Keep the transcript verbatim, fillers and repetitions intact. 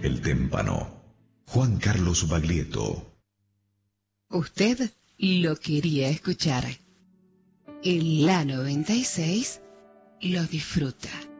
el témpano. Juan Carlos Baglietto. Usted lo quería escuchar. En la noventa y seis lo disfruta.